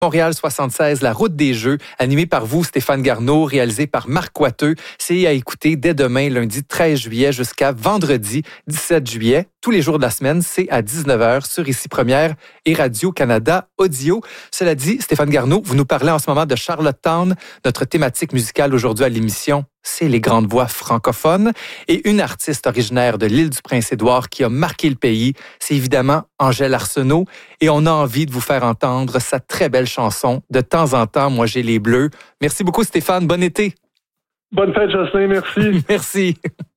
Montréal 76, La route des jeux, animé par vous, Stéphane Garneau, réalisé par Marc Coiteux. C'est à écouter dès demain, lundi 13 juillet jusqu'à vendredi 17 juillet. Tous les jours de la semaine, c'est à 19h sur Ici Première et Radio-Canada Audio. Cela dit, Stéphane Garneau, vous nous parlez en ce moment de Charlottetown. Notre thématique musicale aujourd'hui à l'émission, c'est les grandes voix francophones. Et une artiste originaire de l'île du Prince-Édouard qui a marqué le pays, c'est évidemment Angèle Arsenault. Et on a envie de vous faire entendre sa très belle chanson. De temps en temps, moi j'ai les bleus. Merci beaucoup Stéphane, bon été. Bonne fête Jocelyn, merci. Merci.